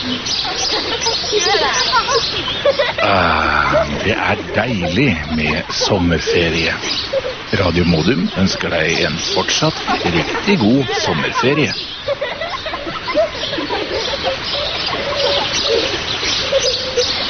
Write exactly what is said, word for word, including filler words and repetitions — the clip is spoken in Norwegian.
Ah, det er deilig med sommerferie. Radio Modum ønsker deg en fortsatt riktig god sommerferie.